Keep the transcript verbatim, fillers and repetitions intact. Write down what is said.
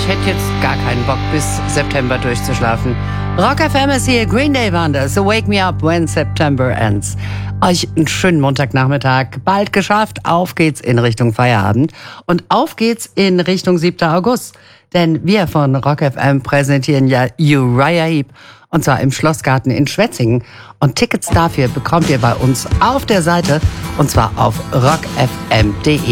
hätte jetzt gar keinen Bock, bis September durchzuschlafen. Rock F M ist hier, Green Day waren das. So wake me up when September ends. Euch einen schönen Montagnachmittag. Bald geschafft. Auf geht's in Richtung Feierabend. Und auf geht's in Richtung siebter August. Denn wir von Rock F M präsentieren ja Uriah Heep. Und zwar im Schlossgarten in Schwetzingen. Und Tickets dafür bekommt ihr bei uns auf der Seite. Und zwar auf rock f m punkt d e.